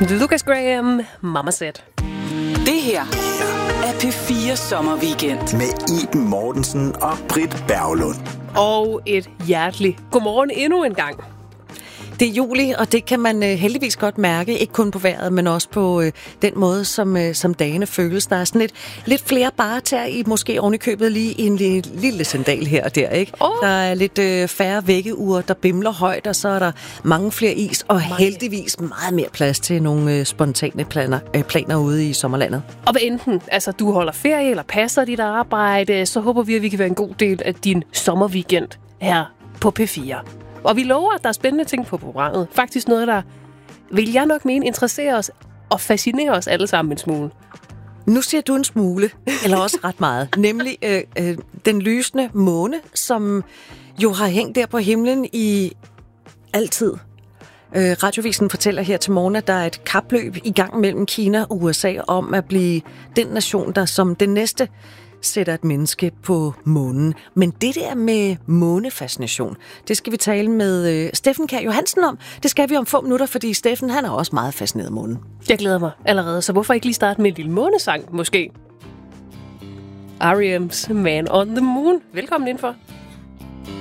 Lucas Graham, Mama Said. Det her er P4 Sommerweekend. Med Iben Mortensen og Britt Berglund. Og et hjerteligt godmorgen endnu en gang. Det er juli, og det kan man heldigvis godt mærke, ikke kun på vejret, men også på den måde, som dagene føles. Der er sådan lidt flere barter i, måske ovenikøbet lige i en lille sandal her og der, ikke? Der er lidt færre væggeure, der bimler højt, og så er der mange flere is, og heldigvis meget mere plads til nogle spontane planer ude i sommerlandet. Og hvad enten du holder ferie eller passer dit arbejde, så håber vi, at vi kan være en god del af din sommerweekend her på P4. Og vi lover, at der er spændende ting på programmet. Faktisk noget, der, vil jeg nok mene, interesserer os og fascinerer os alle sammen en smule. Nu siger du en smule, eller også ret meget. Nemlig den lysende måne, som jo har hængt der på himlen i altid. Radiovisen fortæller her til morgen, at der er et kapløb i gang mellem Kina og USA om at blive den nation, der som den næste sætter et menneske på månen. Men det der med månefascination, det skal vi tale med Steffen Kjær Johansen om. Det skal vi om få minutter, fordi Steffen, han er også meget fascineret af månen. Jeg glæder mig allerede, så hvorfor ikke lige starte med en lille månesang, måske? R.E.M's Man on the Moon. Velkommen indenfor.